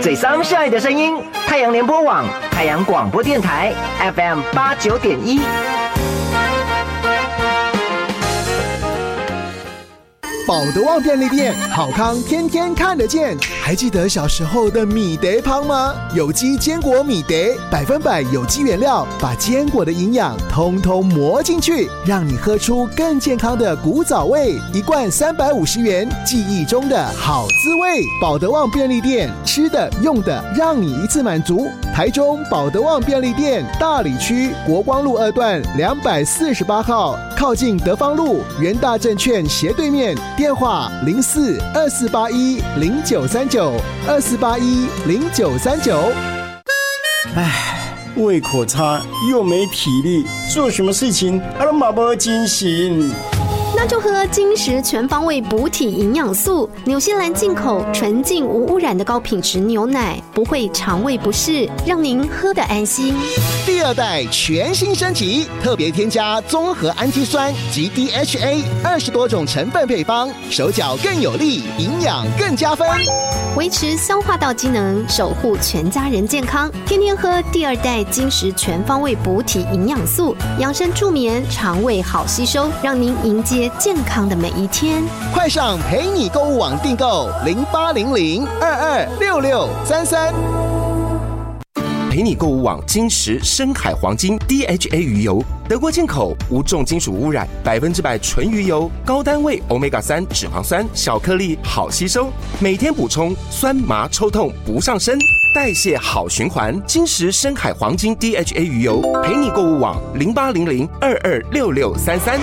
最桑晒的声音，太阳联播网、太阳广播电台 FM 89.1。 保德旺便利店，好康天天看得见。还记得小时候的米德汤吗？有机坚果米德，100%有机原料，把坚果的营养通通磨进去，让你喝出更健康的古早味。一罐350元，记忆中的好滋味。保德旺便利店，吃的用的让你一次满足。台中保德旺便利店大里区国光路2段248号，靠近德芳路元大证券斜对面。电话04-2481-0939，2481-0939。 胃口差又没体力，做什么事情都没精神。 那就喝金石全方位补体营养素，纽西兰进口纯净无污染的高品质牛奶，不会肠胃不适，让您喝得安心。 第2代全新升级，特别添加综合氨基酸及 DHA 20多种成分配方，手脚更有力，营养更加分， 维持消化道机能，守护全家人健康。天天喝第2代金石全方位补体营养素，养生助眠，肠胃好吸收，让您迎接健康的每一天。 快上陪你购物网订购0800226633。 陪你购物网金石深海黄金 DHA 鱼油，德国进口，无重金属污染，100%纯鱼油，高单位 Omega-3 脂肪酸，小颗粒，好吸收，每天补充，酸麻抽痛不上身，代谢好循环。金石深海黄金 DHA 鱼油，陪你购物网0800226633。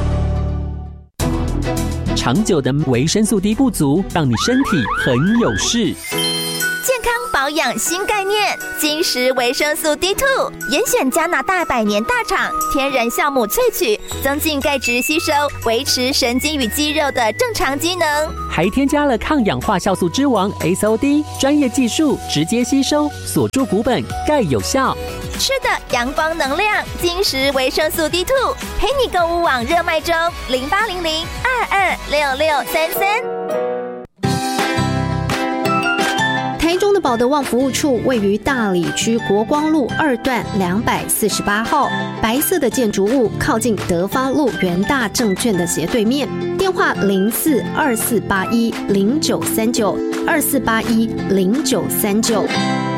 长久的维生素 D 不足，让你身体很有事。 健康保养新概念，金石维生素 D2， 严选加拿大100年大厂天然酵母萃取，增进钙质吸收，维持神经与肌肉的正常机能， 还添加了抗氧化酵素之王 SOD， 专业技术直接吸收，锁住骨本，钙有效。 吃的阳光能量，金石维生素 D2， 陪你购物网热卖中，0800226633。 台中的保德旺服务处位于大里区国光路2段248号，白色的建筑物靠近德芳路元大证券的斜对面。电话04-2481-0939，2481-0939。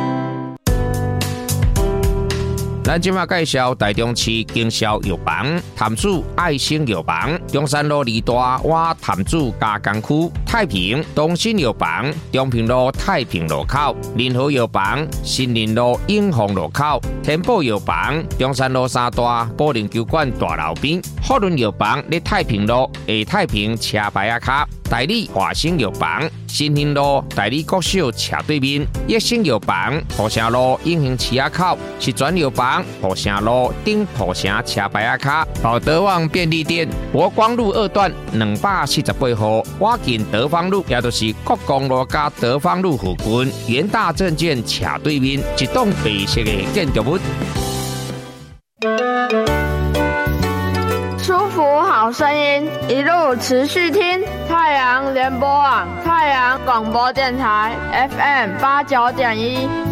咱今麦介绍台中市经销药房潭子爱心药房，中山路2大洼潭子加工区，太平东新药房中平路太平路口，联合药房新林路永丰路口，天宝药房中山路3大保龄球馆大楼边，福伦药房在太平路下太平车牌仔卡，代理华兴药房新兴路代理国小斜对面，益生药房土城路永兴市仔口，是转药房土城路顶土城车牌仔卡，保德旺便利店国光路2段248号，我近德芳路，也就是国光路加德芳路附近，元大证券斜对面一栋白色的建筑物。 舒服好声音，一路持续听太阳联播网、太阳广播电台 FM 89.1。